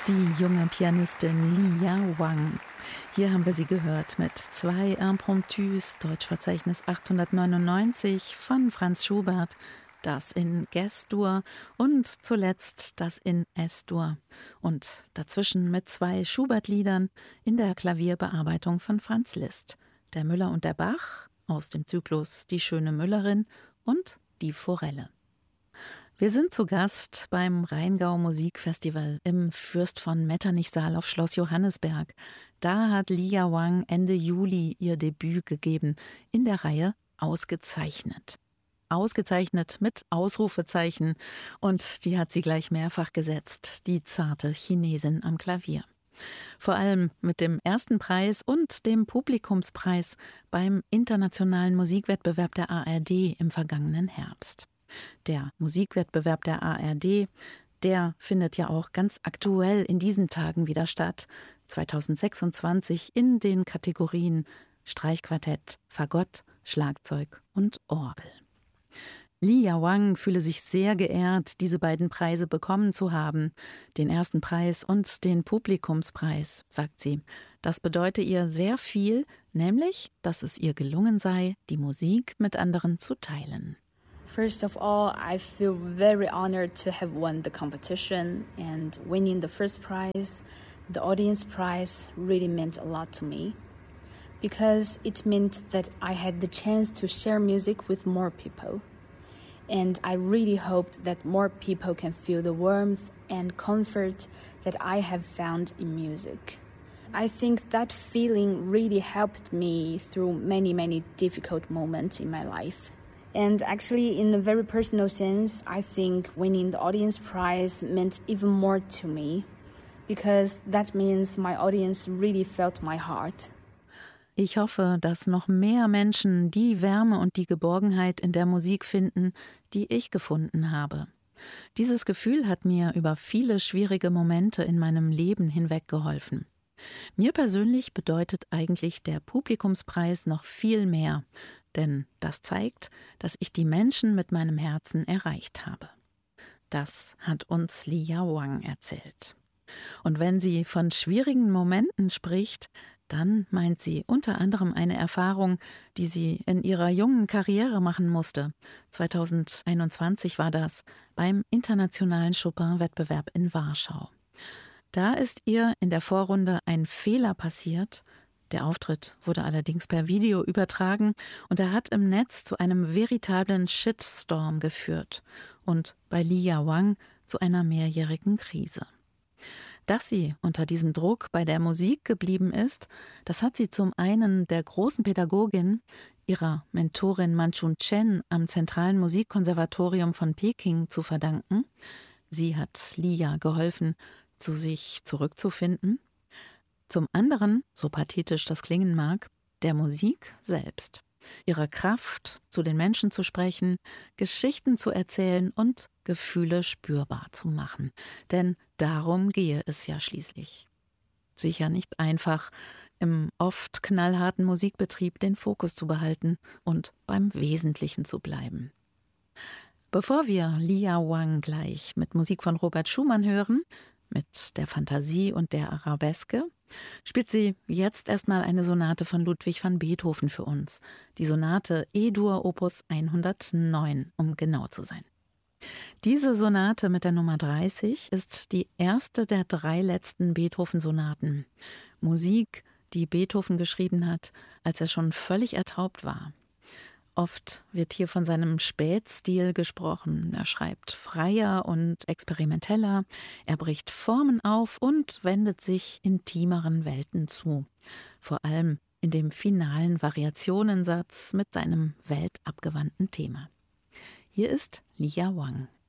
Die junge Pianistin Lia Wang. Hier haben wir sie gehört mit 2 Impromptus, Deutschverzeichnis 899 von Franz Schubert, das in Ges-Dur und zuletzt das in Es-Dur. Und dazwischen mit 2 Schubert-Liedern in der Klavierbearbeitung von Franz Liszt. Der Müller und der Bach aus dem Zyklus Die schöne Müllerin und Die Forelle. Wir sind zu Gast beim Rheingau Musikfestival im Fürst von Metternich-Saal auf Schloss Johannisberg. Da hat Lia Wang Ende Juli ihr Debüt gegeben in der Reihe Ausgezeichnet. Ausgezeichnet mit Ausrufezeichen. Und die hat sie gleich mehrfach gesetzt, die zarte Chinesin am Klavier. Vor allem mit dem ersten Preis und dem Publikumspreis beim internationalen Musikwettbewerb der ARD im vergangenen Herbst. Der Musikwettbewerb der ARD, der findet ja auch ganz aktuell in diesen Tagen wieder statt. 2026 in den Kategorien Streichquartett, Fagott, Schlagzeug und Orgel. Lia Wang fühle sich sehr geehrt, diese beiden Preise bekommen zu haben. Den ersten Preis und den Publikumspreis, sagt sie. Das bedeute ihr sehr viel, nämlich, dass es ihr gelungen sei, die Musik mit anderen zu teilen. First of all, I feel very honored to have won the competition, and winning the first prize, the audience prize, really meant a lot to me because it meant that I had the chance to share music with more people. And I really hope that more people can feel the warmth and comfort that I have found in music. I think that feeling really helped me through many, many difficult moments in my life. And actually, in a very personal sense, I think winning the audience prize meant even more to me, because that means my audience really felt my heart. Ich hoffe, dass noch mehr Menschen die Wärme und die Geborgenheit in der Musik finden, die ich gefunden habe. Dieses Gefühl hat mir über viele schwierige Momente in meinem Leben hinweg geholfen. Mir persönlich bedeutet eigentlich der Publikumspreis noch viel mehr, denn das zeigt, dass ich die Menschen mit meinem Herzen erreicht habe. Das hat uns Lia Wang erzählt. Und wenn sie von schwierigen Momenten spricht, dann meint sie unter anderem eine Erfahrung, die sie in ihrer jungen Karriere machen musste. 2021 war das beim internationalen Chopin-Wettbewerb in Warschau. Da ist ihr in der Vorrunde ein Fehler passiert. Der Auftritt wurde allerdings per Video übertragen und er hat im Netz zu einem veritablen Shitstorm geführt und bei Lia Wang zu einer mehrjährigen Krise. Dass sie unter diesem Druck bei der Musik geblieben ist, das hat sie zum einen der großen Pädagogin, ihrer Mentorin Manchun Chen am Zentralen Musikkonservatorium von Peking zu verdanken. Sie hat Lia geholfen, zu sich zurückzufinden. Zum anderen, so pathetisch das klingen mag, der Musik selbst. Ihrer Kraft, zu den Menschen zu sprechen, Geschichten zu erzählen und Gefühle spürbar zu machen. Denn darum gehe es ja schließlich. Sicher nicht einfach, im oft knallharten Musikbetrieb den Fokus zu behalten und beim Wesentlichen zu bleiben. Bevor wir Lia Wang gleich mit Musik von Robert Schumann hören, mit der Fantasie und der Arabeske, spielt sie jetzt erstmal eine Sonate von Ludwig van Beethoven für uns. Die Sonate E-Dur Opus 109, um genau zu sein. Diese Sonate mit der Nummer 30 ist die erste der 3 letzten Beethoven-Sonaten. Musik, die Beethoven geschrieben hat, als er schon völlig ertaubt war. Oft wird hier von seinem Spätstil gesprochen. Er schreibt freier und experimenteller, er bricht Formen auf und wendet sich intimeren Welten zu. Vor allem in dem finalen Variationensatz mit seinem weltabgewandten Thema. Hier ist Lia Wang.